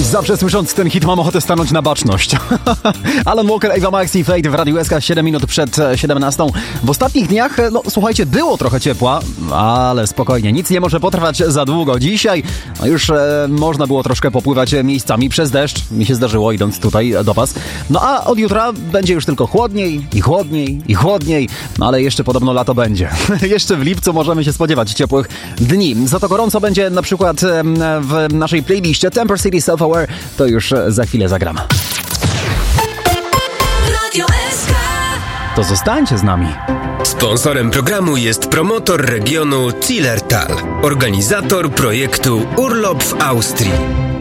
Zawsze słysząc ten hit mam ochotę stanąć na baczność. Alan Walker, Ava Max i Fade w Radiu SK 7 minut przed 17. W ostatnich dniach, słuchajcie, było trochę ciepła, ale spokojnie, nic nie może potrwać za długo. Dzisiaj już można było troszkę popływać miejscami przez deszcz. Mi się zdarzyło, idąc tutaj do was. A od jutra będzie już tylko chłodniej i chłodniej i chłodniej. Ale jeszcze podobno lato będzie. Jeszcze w lipcu możemy się spodziewać ciepłych dni. Za to gorąco będzie na przykład w naszej playliście Temper City Self-Aware. To już za chwilę zagram. To zostańcie z nami. Sponsorem programu jest promotor regionu Zillertal, organizator projektu Urlop w Austrii.